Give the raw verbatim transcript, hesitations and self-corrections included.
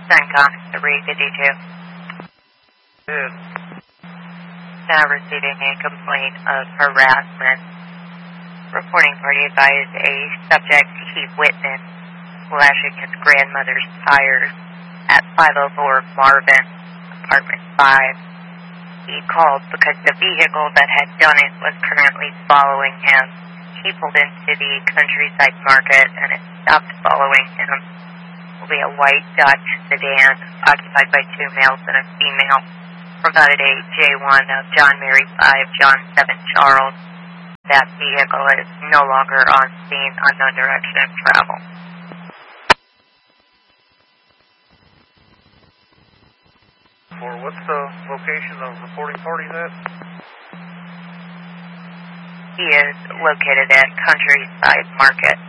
CENTCOM three fifty-two. Good. Now receiving a complaint of harassment. Reporting party advised a subject he witnessed slashing his grandmother's tires at five oh four Marvin, apartment five. He called because the vehicle that had done it was currently following him. He pulled into the Countryside Market and it stopped following him. It will be a white Dodge sedan occupied by two males and a female. Provided a J one of John Mary five, John seven Charles. That vehicle is no longer on scene, unknown direction of travel. For what's the location of reporting parties at? He is located at Countryside Market.